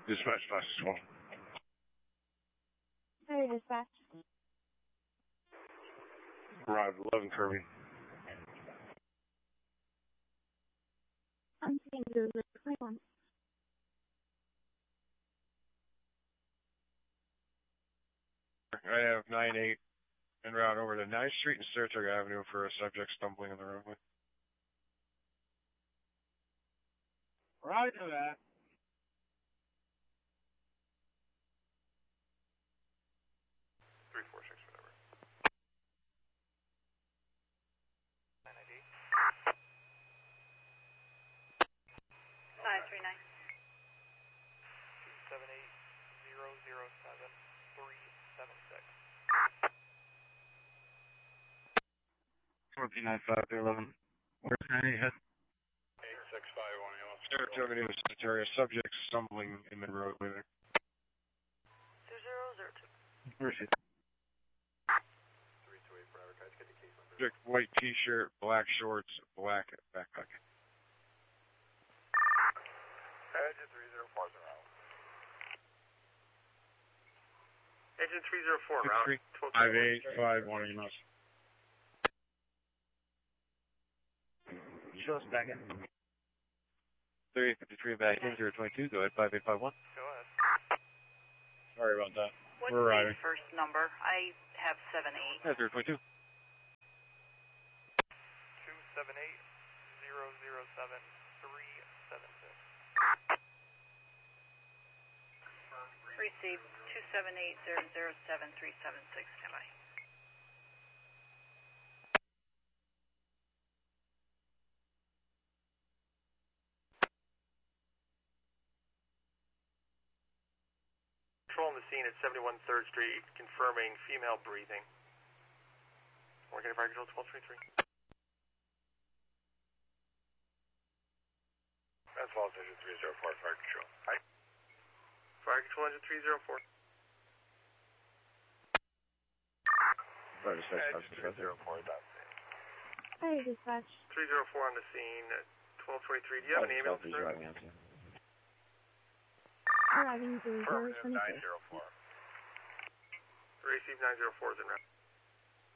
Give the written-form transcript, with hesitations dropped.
Dispatch, last 12. Hey, dispatch. Arrived 11 Kirby. I'm seeing the 21. I have 9-8 en route over to 9th Street and Saratoga Avenue for a subject stumbling on the roadway. Roger that. Whatever. 998. 539. 278-007-376. 1495-11. Where's 98 head? 8651. Saratoga Avenue, Sagittaria, subject stumbling in the roadway there. 2002. Where's he? 328 for advertise. Get the case number. Subject white t-shirt, black shorts, black backpack. Engine 304 is around. Engine 304 route. 5851 EMS. Show us back in. 3853 back in 022. Go ahead, 5851. Go ahead. Sorry about that. What's We're the arriving. first number? I have 78. Yeah, 022. 278-007-376. Received 278-007-376. Stand by. Control on the scene at 71 3rd Street, confirming female breathing. Working at Fire Control 1223. That's Falls Engine 304, Fire Control. Hi. Fire Control Engine 304. Sorry, dispatch, Engine 304 is on scene. Hey, dispatch. 304 on the scene at 1223. Do you have an ambulance, sir? Arriving to Affirmative 023. 904. Receive 904 is en route.